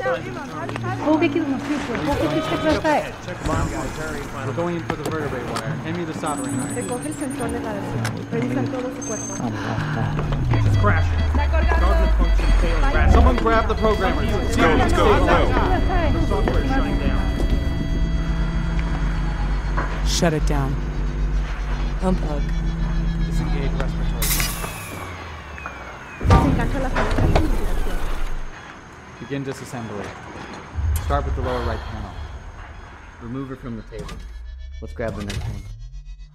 攻撃のスイッチを攻撃してください。 Come on, guys, hurry. We're going in for the vertebrae wire. Hand me the soldering iron. Recoge el sensor de grabación. Revisa todo su cuerpo. It's crashing. Guarded function failing. Crash. Someone grab the programmer. Let's go. The software is shutting down. Shut it down. Unplug. Disengage respiratory. Desengancha la salida de ventilación. Begin disassembly. Start with the lower right panel. Remove her from the table. Let's grab the next one.